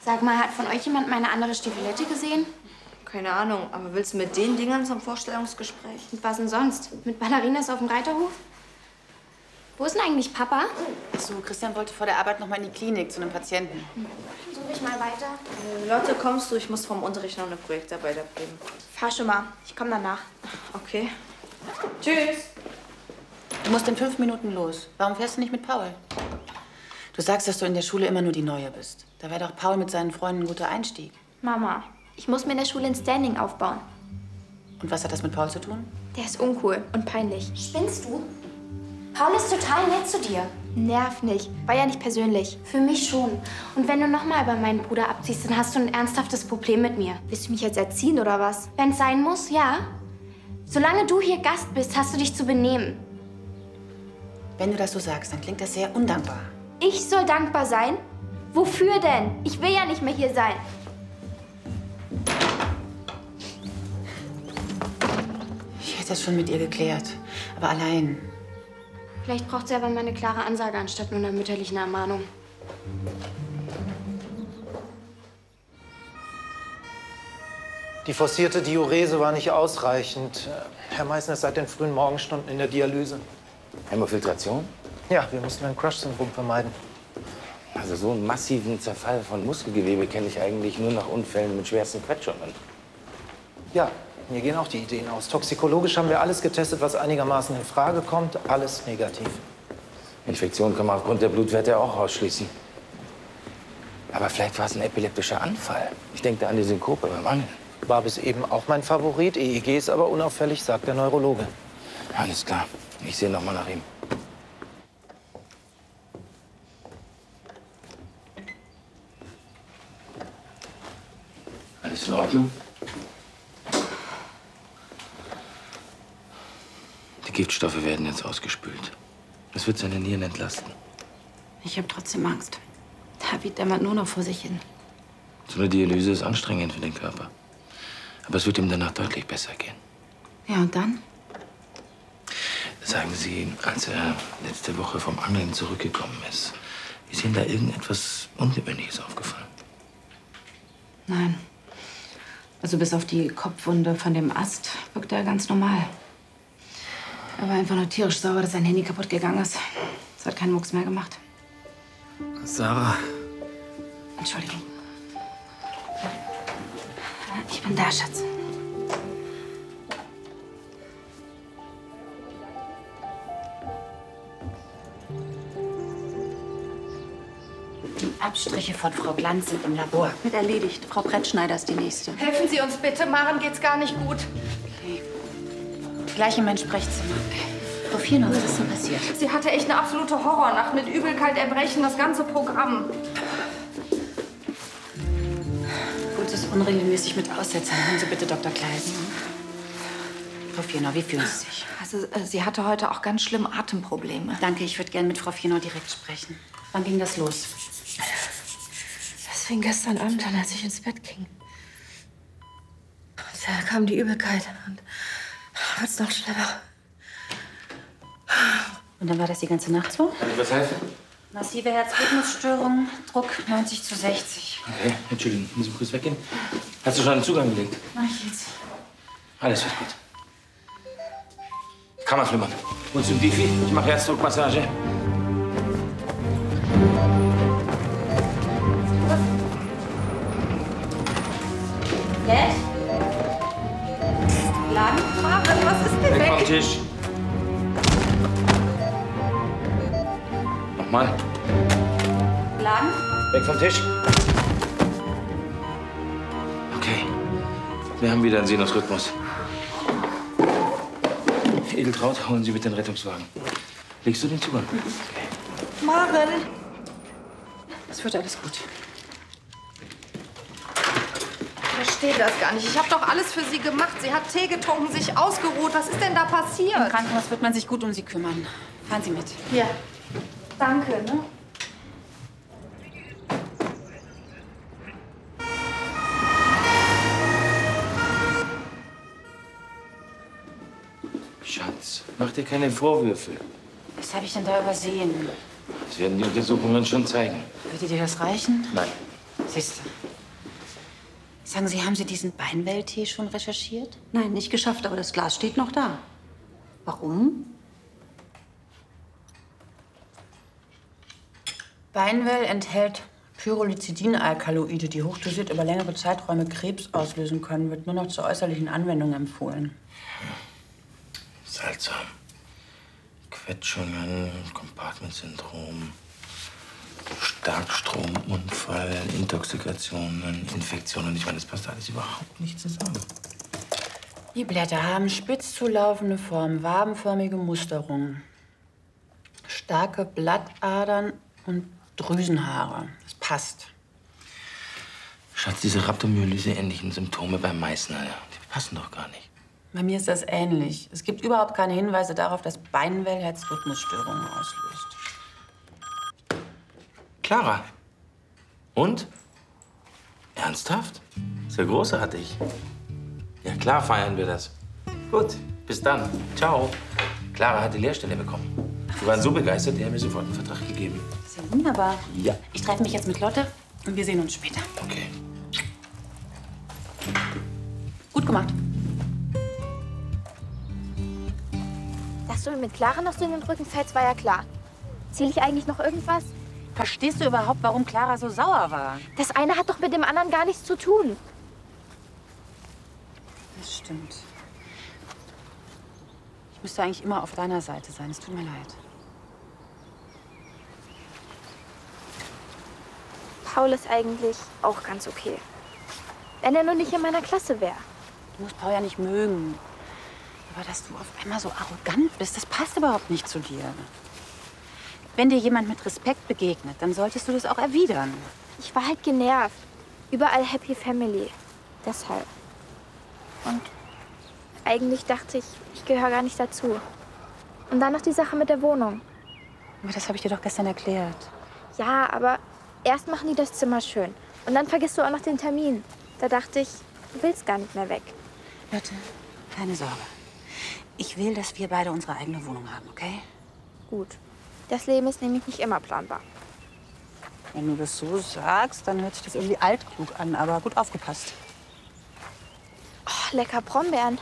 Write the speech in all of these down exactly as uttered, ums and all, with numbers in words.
Sag mal, hat von euch jemand meine andere Stiefelette gesehen? Keine Ahnung, aber willst du mit den Dingern zum Vorstellungsgespräch? Und was denn sonst? Mit Ballerinas auf dem Reiterhof? Wo ist denn eigentlich Papa? Ach so, Christian wollte vor der Arbeit noch mal in die Klinik zu einem Patienten. Hm. Suche ich mal weiter. Äh, Lotte, kommst du? Ich muss vom Unterricht noch eine Projektarbeit abgeben. Fahr schon mal. Ich komme danach. Okay. Tschüss. Du musst in fünf Minuten los. Warum fährst du nicht mit Paul? Du sagst, dass du in der Schule immer nur die Neue bist. Da wäre doch Paul mit seinen Freunden ein guter Einstieg. Mama, ich muss mir in der Schule ein Standing aufbauen. Und was hat das mit Paul zu tun? Der ist uncool und peinlich. Spinnst du? Paul ist total nett zu dir. Nerv nicht. War ja nicht persönlich. Für mich schon. Und wenn du noch mal über meinen Bruder abziehst, dann hast du ein ernsthaftes Problem mit mir. Willst du mich jetzt erziehen oder was? Wenn es sein muss, ja. Solange du hier Gast bist, hast du dich zu benehmen. Wenn du das so sagst, dann klingt das sehr undankbar. Ich soll dankbar sein? Wofür denn? Ich will ja nicht mehr hier sein. Ich hätte das schon mit ihr geklärt. Aber allein. Vielleicht braucht sie aber mal eine klare Ansage anstatt nur einer mütterlichen Ermahnung. Die forcierte Diurese war nicht ausreichend. Herr Meißner ist seit den frühen Morgenstunden in der Dialyse. Hämofiltration? Ja, wir mussten ein Crush-Syndrom vermeiden. Also so einen massiven Zerfall von Muskelgewebe kenne ich eigentlich nur nach Unfällen mit schwersten Quetschungen. Ja, mir gehen auch die Ideen aus. Toxikologisch haben wir alles getestet, was einigermaßen in Frage kommt. Alles negativ. Infektion kann man aufgrund der Blutwerte auch ausschließen. Aber vielleicht war es ein epileptischer Anfall. Ich denke da an die Synkope beim Angeln. War bis eben auch mein Favorit. E E G ist aber unauffällig, sagt der Neurologe. Alles klar. Ich sehe noch mal nach ihm. Alles in Ordnung? Die Giftstoffe werden jetzt ausgespült. Das wird seine Nieren entlasten. Ich habe trotzdem Angst. David dämmert nur noch vor sich hin. So eine Dialyse ist anstrengend für den Körper. Aber es wird ihm danach deutlich besser gehen. Ja, und dann? Sagen Sie, als er letzte Woche vom Angeln zurückgekommen ist, ist Ihnen da irgendetwas Ungewöhnliches aufgefallen? Nein. Also bis auf die Kopfwunde von dem Ast wirkt er ganz normal. Er war einfach nur tierisch sauer, dass sein Handy kaputt gegangen ist. Es hat keinen Mucks mehr gemacht. Sarah. Entschuldigung. Ich bin da, Schatz. Die Abstriche von Frau Glanz sind im Labor. Wird erledigt. Frau Brettschneider ist die nächste. Helfen Sie uns bitte, Maren geht's gar nicht gut. Okay. Gleich in mein Sprechzimmer. Frau Vierner, was ist denn passiert? Sie hatte echt eine absolute Horrornacht mit Übelkeit, Erbrechen, das ganze Programm. Gut, ist unregelmäßig mit Aussetzern. Hören Sie bitte Doktor Kleisen. Frau Vierner, wie fühlen Sie sich? Also, äh, sie hatte heute auch ganz schlimm Atemprobleme. Danke, ich würde gerne mit Frau Vierner direkt sprechen. Wann ging das los? Das fing gestern Abend an, als ich ins Bett ging. Da kam die Übelkeit und wird's noch schlimmer. Und dann war das die ganze Nacht so? Kann ich was helfen? Massive Herzrhythmusstörung, Druck neunzig zu sechzig. Okay, Entschuldigung, müssen wir kurz weggehen? Hast du schon einen Zugang gelegt? Mach ich jetzt. Alles wird gut. Kammerflimmern. Und zum Wifi? Ich mache Herzdruckmassage. Geld? Laden? Maren, was ist denn Weg weg? vom Tisch. Nochmal. Laden? Weg vom Tisch. Okay. Wir haben wieder einen Sinusrhythmus. Edeltraut, holen Sie bitte den Rettungswagen. Legst du den Zugang? Okay. Maren! Es wird alles gut. Ich verstehe das gar nicht. Ich habe doch alles für sie gemacht. Sie hat Tee getrunken, sich ausgeruht. Was ist denn da passiert? Im Krankenhaus wird man sich gut um sie kümmern. Fahren Sie mit. Ja. Danke, ne? Schatz, mach dir keine Vorwürfe. Was habe ich denn da übersehen? Das werden die Untersuchungen schon zeigen. Würde dir das reichen? Nein. Siehst du. Sagen Sie, haben Sie diesen Beinwell-Tee schon recherchiert? Nein, nicht geschafft, aber das Glas steht noch da. Warum? Beinwell enthält Pyrrolizidin-Alkaloide, die hochdosiert über längere Zeiträume Krebs auslösen können, wird nur noch zur äußerlichen Anwendung empfohlen. Seltsam. Quetschungen, Compartment-Syndrom, Starkstromunfall, Intoxikationen, Infektionen. Ich meine, das passt alles überhaupt nicht zusammen. Die Blätter haben spitz zulaufende Form, wabenförmige Musterung, starke Blattadern und Drüsenhaare. Das passt. Schatz, diese Rhabdomyolyse-ähnlichen Symptome beim Meißner, die passen doch gar nicht. Bei mir ist das ähnlich. Es gibt überhaupt keine Hinweise darauf, dass Beinwell Herzrhythmusstörungen auslöst. Clara. Und? Ernsthaft? Ist ja großartig. Ja, klar feiern wir das. Gut, bis dann. Ciao. Clara hat die Lehrstelle bekommen. Die waren so begeistert, die haben mir sofort einen Vertrag gegeben. Das ist ja wunderbar. Ja. Ich treffe mich jetzt mit Lotte und wir sehen uns später. Okay. Gut gemacht. Dass du mir mit Clara noch so in den Rücken fällst, war ja klar. Ziel ich eigentlich noch irgendwas? Verstehst du überhaupt, warum Clara so sauer war? Das eine hat doch mit dem anderen gar nichts zu tun. Das stimmt. Ich müsste eigentlich immer auf deiner Seite sein. Es tut mir leid. Paul ist eigentlich auch ganz okay. Wenn er nur nicht in meiner Klasse wäre. Du musst Paul ja nicht mögen. Aber dass du auf einmal so arrogant bist, das passt überhaupt nicht zu dir. Wenn dir jemand mit Respekt begegnet, dann solltest du das auch erwidern. Ich war halt genervt. Überall Happy Family. Deshalb. Und eigentlich dachte ich, ich gehöre gar nicht dazu. Und dann noch die Sache mit der Wohnung. Aber das habe ich dir doch gestern erklärt. Ja, aber erst machen die das Zimmer schön. Und dann vergisst du auch noch den Termin. Da dachte ich, du willst gar nicht mehr weg. Lotte, keine Sorge. Ich will, dass wir beide unsere eigene Wohnung haben, okay? Gut. Das Leben ist nämlich nicht immer planbar. Wenn du das so sagst, dann hört sich das irgendwie altklug an, aber gut aufgepasst. Oh, lecker Brombeeren.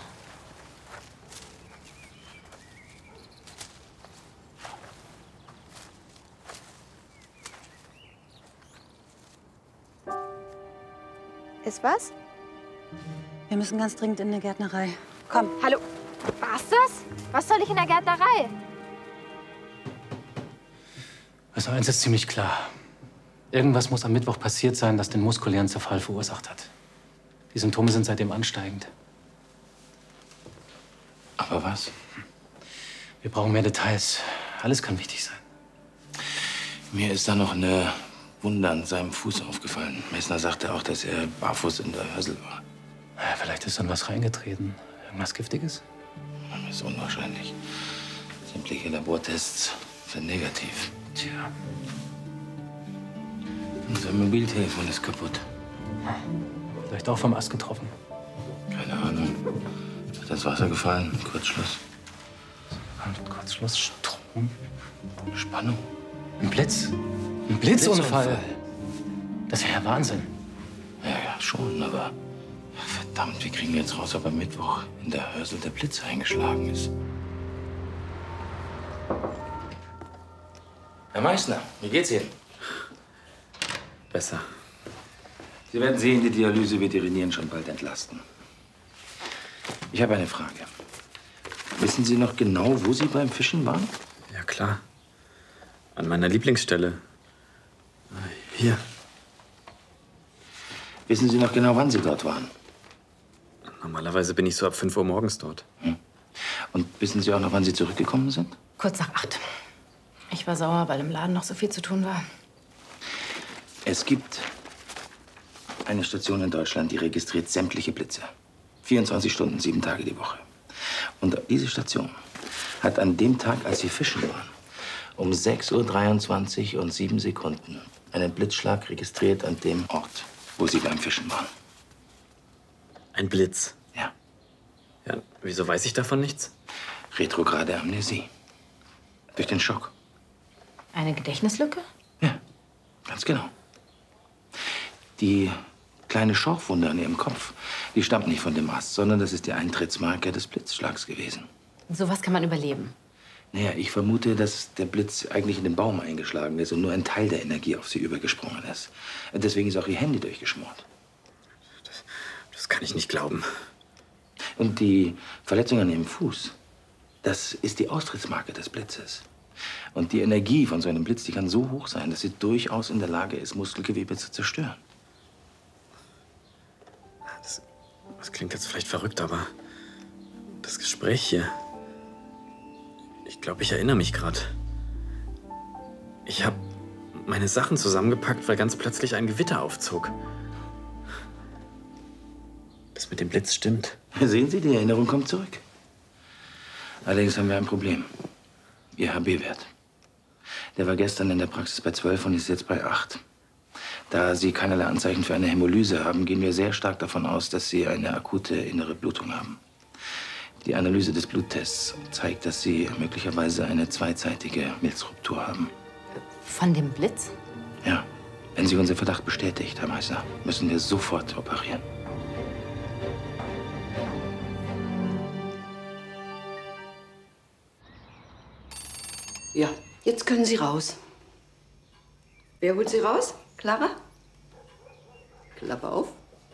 Ist was? Wir müssen ganz dringend in eine Gärtnerei. Komm. Hallo. Was das? Was soll ich in der Gärtnerei? Also eins ist ziemlich klar. Irgendwas muss am Mittwoch passiert sein, das den muskulären Zerfall verursacht hat. Die Symptome sind seitdem ansteigend. Aber was? Wir brauchen mehr Details. Alles kann wichtig sein. Mir ist da noch eine Wunde an seinem Fuß aufgefallen. Messner sagte auch, dass er barfuß in der Hörsel war. Ja, vielleicht ist dann was reingetreten. Irgendwas Giftiges? Das ist unwahrscheinlich. Sämtliche Labortests sind negativ. Tja. Unser Mobiltelefon ist kaputt. Vielleicht auch vom Ast getroffen. Keine Ahnung. Ist ins Wasser gefallen. Kurzschluss. Kurzschluss, Strom, Spannung. Ein Blitz. Ein Blitzunfall. Das wäre ja Wahnsinn. Ja, ja, schon, aber verdammt, wir kriegen jetzt raus, ob am Mittwoch in der Hörsel der Blitz eingeschlagen ist. Herr Meißner, wie geht's Ihnen? Besser. Sie werden sehen, die Dialyse wird Ihre Nieren schon bald entlasten. Ich habe eine Frage. Wissen Sie noch genau, wo Sie beim Fischen waren? Ja, klar. An meiner Lieblingsstelle. Hier. Wissen Sie noch genau, wann Sie dort waren? Normalerweise bin ich so ab fünf Uhr morgens dort. Hm. Und wissen Sie auch noch, wann Sie zurückgekommen sind? Kurz nach acht. Ich war sauer, weil im Laden noch so viel zu tun war. Es gibt eine Station in Deutschland, die registriert sämtliche Blitze. vierundzwanzig Stunden, sieben Tage die Woche. Und diese Station hat an dem Tag, als Sie fischen waren, um sechs Uhr dreiundzwanzig und sieben Sekunden einen Blitzschlag registriert an dem Ort, wo Sie beim Fischen waren. Ein Blitz? Ja. Ja, wieso weiß ich davon nichts? Retrograde Amnesie. Durch den Schock. Eine Gedächtnislücke? Ja, ganz genau. Die kleine Schorfwunde an ihrem Kopf, die stammt nicht von dem Ast, sondern das ist die Eintrittsmarke des Blitzschlags gewesen. Sowas kann man überleben. Naja, ich vermute, dass der Blitz eigentlich in den Baum eingeschlagen ist und nur ein Teil der Energie auf sie übergesprungen ist. Deswegen ist auch ihr Handy durchgeschmort. Das, das kann ich nicht glauben. Und die Verletzung an ihrem Fuß, das ist die Austrittsmarke des Blitzes. Und die Energie von so einem Blitz, die kann so hoch sein, dass sie durchaus in der Lage ist, Muskelgewebe zu zerstören. Das, das klingt jetzt vielleicht verrückt, aber das Gespräch hier... Ich glaube, ich erinnere mich gerade. Ich habe meine Sachen zusammengepackt, weil ganz plötzlich ein Gewitter aufzog. Das mit dem Blitz stimmt. Sehen Sie, die Erinnerung kommt zurück. Allerdings haben wir ein Problem. Ihr H B-Wert. Der war gestern in der Praxis bei zwölf und ist jetzt bei acht. Da Sie keinerlei Anzeichen für eine Hämolyse haben, gehen wir sehr stark davon aus, dass Sie eine akute innere Blutung haben. Die Analyse des Bluttests zeigt, dass Sie möglicherweise eine zweizeitige Milzruptur haben. Von dem Blitz? Ja. Wenn sich unser Verdacht bestätigt, Herr Meißner, müssen wir sofort operieren. Ja, jetzt können Sie raus. Wer holt Sie raus? Clara? Klappe auf.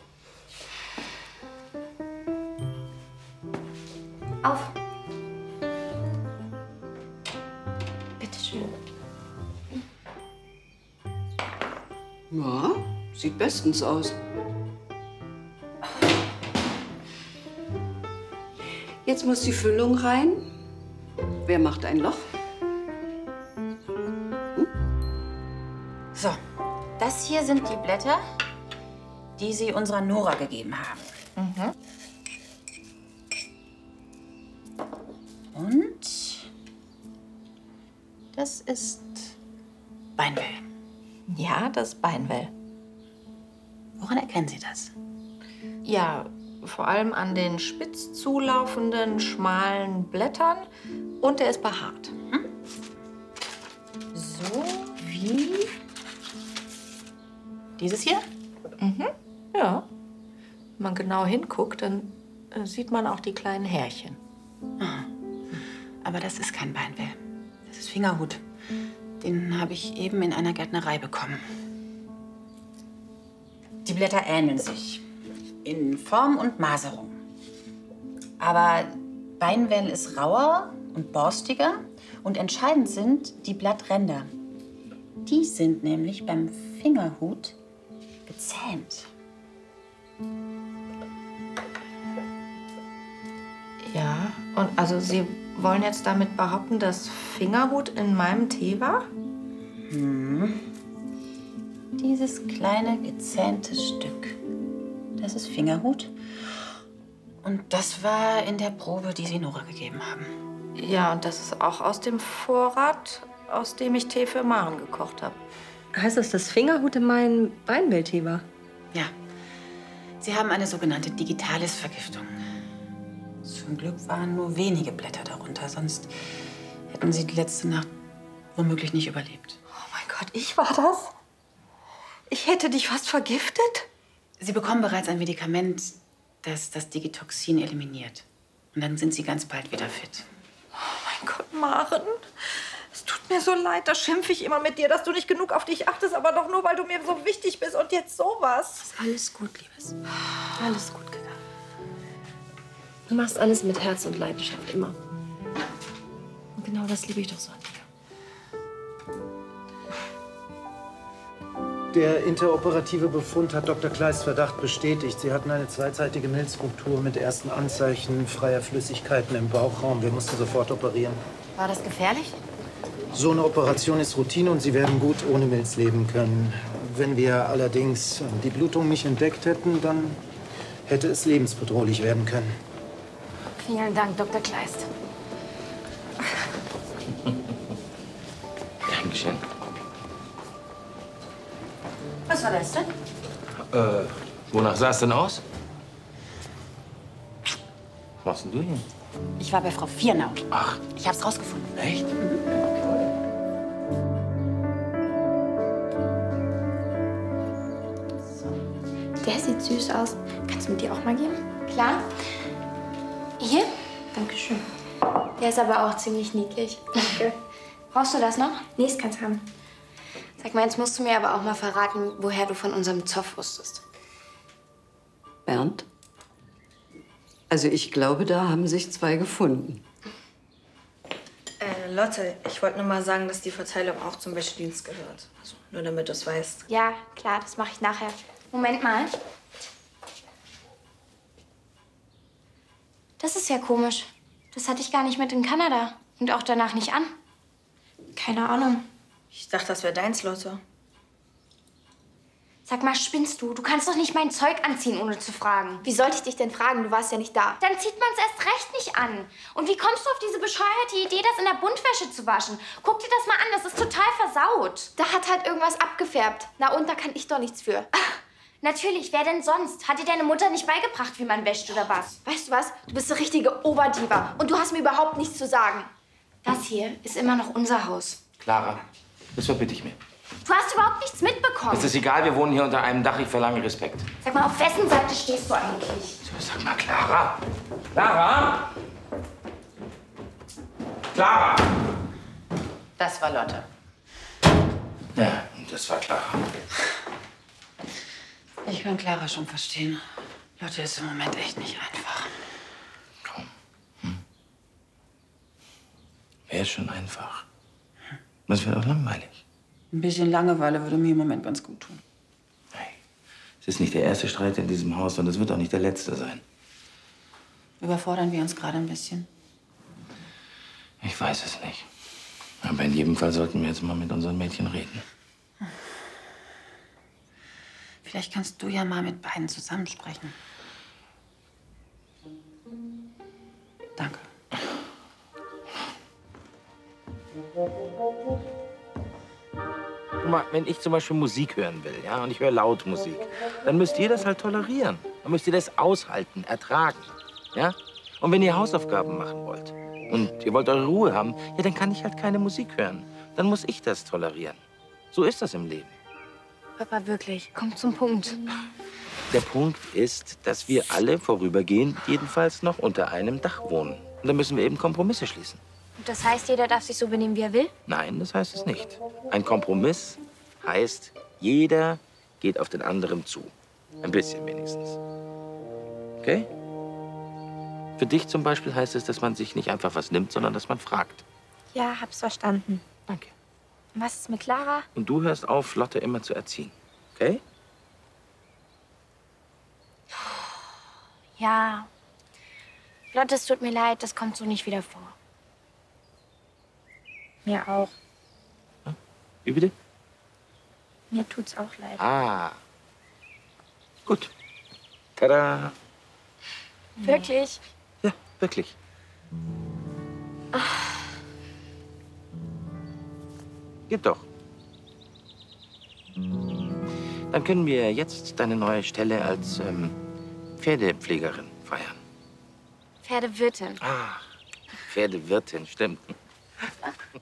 Auf. Bitte schön. Ja, sieht bestens aus. Jetzt muss die Füllung rein. Wer macht ein Loch? Hm? So, das hier sind die Blätter, die Sie unserer Nora gegeben haben. Mhm. Und das ist Beinwell. Ja, das Beinwell. Woran erkennen Sie das? Ja, vor allem an den spitz zulaufenden, schmalen Blättern. Und er ist behaart. Hm? So wie dieses hier? Mhm. Ja. Wenn man genau hinguckt, dann äh, sieht man auch die kleinen Härchen. Ah. Aber das ist kein Beinwell. Das ist Fingerhut. Den habe ich eben in einer Gärtnerei bekommen. Die Blätter ähneln sich in Form und Maserung. Aber Beinwell ist rauer und borstiger und entscheidend sind die Blattränder. Die sind nämlich beim Fingerhut gezähnt. Ja, und also Sie wollen jetzt damit behaupten, dass Fingerhut in meinem Tee war? Hm. Dieses kleine gezähnte Stück, das ist Fingerhut. Und das war in der Probe, die Sie Nora gegeben haben. Ja, und das ist auch aus dem Vorrat, aus dem ich Tee für Maren gekocht habe. Heißt das, dass Fingerhut in meinem Beinwelltee war? Ja. Sie haben eine sogenannte Digitalis-Vergiftung. Zum Glück waren nur wenige Blätter darunter, sonst hätten Sie die letzte Nacht womöglich nicht überlebt. Oh mein Gott, ich war das? Ich hätte dich fast vergiftet? Sie bekommen bereits ein Medikament, das das Digitoxin eliminiert. Und dann sind Sie ganz bald wieder fit. Oh mein Gott, Maren. Es tut mir so leid, da schimpfe ich immer mit dir, dass du nicht genug auf dich achtest, aber doch nur, weil du mir so wichtig bist und jetzt sowas. Ist alles gut, Liebes. Alles gut gegangen. Du machst alles mit Herz und Leidenschaft, immer. Und genau das liebe ich doch so an dir. Der interoperative Befund hat Doktor Kleists Verdacht bestätigt. Sie hatten eine zweizeitige Milzruptur mit ersten Anzeichen freier Flüssigkeiten im Bauchraum. Wir mussten sofort operieren. War das gefährlich? So eine Operation ist Routine und Sie werden gut ohne Milz leben können. Wenn wir allerdings die Blutung nicht entdeckt hätten, dann hätte es lebensbedrohlich werden können. Vielen Dank, Doktor Kleist. Dankeschön. Was war das denn? Äh, wonach sah es denn aus? Was machst denn du hier? Ich war bei Frau Viernau. Ach. Ich hab's rausgefunden. Echt? So. Der sieht süß aus. Kannst du mir die auch mal geben? Klar. Hier? Dankeschön. Der ist aber auch ziemlich niedlich. Danke. Brauchst du das noch? Nee, das kannst du haben. Sag mal, jetzt musst du mir aber auch mal verraten, woher du von unserem Zoff wusstest. Bernd? Also ich glaube, da haben sich zwei gefunden. Äh, Lotte, ich wollte nur mal sagen, dass die Verteilung auch zum Wäschedienst gehört. Also nur damit du es weißt. Ja, klar, das mache ich nachher. Moment mal. Das ist ja komisch. Das hatte ich gar nicht mit in Kanada. Und auch danach nicht an. Keine Ahnung. Ich dachte, das wäre deins, Lotte. Sag mal, spinnst du? Du kannst doch nicht mein Zeug anziehen, ohne zu fragen. Wie sollte ich dich denn fragen? Du warst ja nicht da. Dann zieht man es erst recht nicht an. Und wie kommst du auf diese bescheuerte Idee, das in der Buntwäsche zu waschen? Guck dir das mal an, das ist total versaut. Da hat halt irgendwas abgefärbt. Na und, da kann ich doch nichts für. Ach, natürlich, wer denn sonst? Hat dir deine Mutter nicht beigebracht, wie man wäscht oder was? Weißt du was? Du bist eine richtige Oberdiva. Und du hast mir überhaupt nichts zu sagen. Das hier ist immer noch unser Haus. Clara, das verbitte ich mir. Du hast überhaupt nichts mitbekommen. Es ist egal, wir wohnen hier unter einem Dach. Ich verlange Respekt. Sag mal, auf wessen Seite stehst du eigentlich? So, sag mal, Clara. Clara? Clara! Das war Lotte. Ja, das war Clara. Ich kann Clara schon verstehen. Lotte ist im Moment echt nicht einfach. Komm. Hm. Wäre schon einfach. Das wäre doch langweilig. Ein bisschen Langeweile würde mir im Moment ganz gut tun. Hey, es ist nicht der erste Streit in diesem Haus und es wird auch nicht der letzte sein. Überfordern wir uns gerade ein bisschen? Ich weiß es nicht. Aber in jedem Fall sollten wir jetzt mal mit unseren Mädchen reden. Vielleicht kannst du ja mal mit beiden zusammensprechen. Danke. Guck mal, wenn ich zum Beispiel Musik hören will, ja, und ich höre laut Musik, dann müsst ihr das halt tolerieren. Dann müsst ihr das aushalten, ertragen, ja? Und wenn ihr Hausaufgaben machen wollt und ihr wollt eure Ruhe haben, ja, dann kann ich halt keine Musik hören. Dann muss ich das tolerieren. So ist das im Leben. Papa, wirklich, komm zum Punkt. Der Punkt ist, dass wir alle vorübergehend jedenfalls noch unter einem Dach wohnen. Und da müssen wir eben Kompromisse schließen. Und das heißt, jeder darf sich so benehmen, wie er will? Nein, das heißt es nicht. Ein Kompromiss heißt, jeder geht auf den anderen zu. Ein bisschen wenigstens. Okay? Für dich zum Beispiel heißt es, dass man sich nicht einfach was nimmt, sondern dass man fragt. Ja, hab's verstanden. Danke. Und was ist mit Clara? Und du hörst auf, Lotte immer zu erziehen. Okay? Ja. Lotte, es tut mir leid, das kommt so nicht wieder vor. Mir auch. Wie bitte? Mir tut's auch leid. Ah. Gut. Tada. Wirklich? Ja, wirklich. Ach. Geht doch. Dann können wir jetzt deine neue Stelle als ähm, Pferdepflegerin feiern. Pferdewirtin. Ah, Pferdewirtin, stimmt.